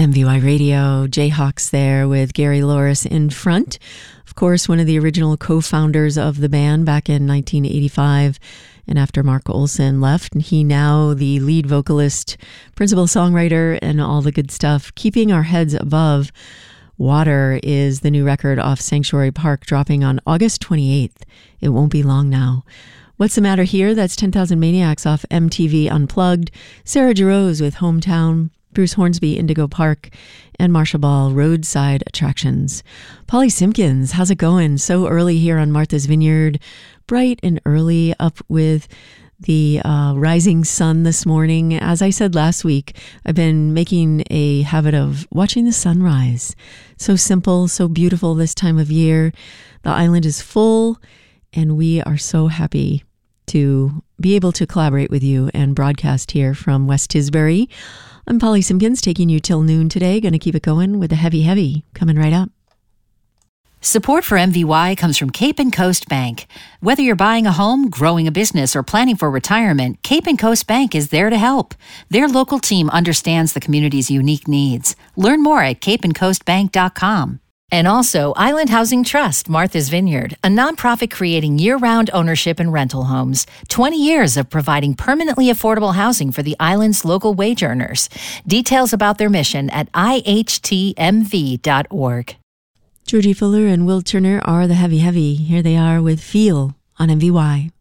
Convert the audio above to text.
MVY Radio, Jayhawks there with Gary Louris in front. Of course, one of the original co-founders of the band back in 1985. And after Mark Olson left, he now the lead vocalist, principal songwriter, and all the good stuff. Keeping Our Heads Above Water is the new record off Sanctuary Park, dropping on August 28th. It won't be long now. What's the Matter Here? That's 10,000 Maniacs off MTV Unplugged. Sarah Jarosz with Hometown. Bruce Hornsby, Indigo Park, and Marsha Ball, Roadside Attractions. Polly Simpkins, how's it going? So early here on Martha's Vineyard, bright and early, up with the rising sun this morning. As I said last week, I've been making a habit of watching the sunrise. So simple, so beautiful this time of year. The island is full, and we are so happy to be able to collaborate with you and broadcast here from West Tisbury. I'm Polly Simpkins, taking you till noon today. Going to keep it going with the heavy coming right up. Support for MVY comes from Cape and Coast Bank. Whether you're buying a home, growing a business, or planning for retirement, Cape and Coast Bank is there to help. Their local team understands the community's unique needs. Learn more at capeandcoastbank.com. And also, Island Housing Trust, Martha's Vineyard, a nonprofit creating year-round ownership and rental homes. 20 years of providing permanently affordable housing for the island's local wage earners. Details about their mission at ihtmv.org. Georgie Fuller and Will Turner are the heavy. Here they are with Feel on MVY.